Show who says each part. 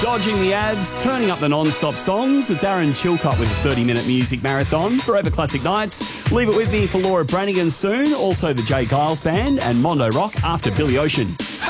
Speaker 1: Dodging the ads, turning up the non-stop songs. It's Aaron Chilcott with a 30-minute music marathon. Forever Classic Nights. Leave it with me for Laura Branigan soon. Also the Jay Giles Band and Mondo Rock after Billy Ocean.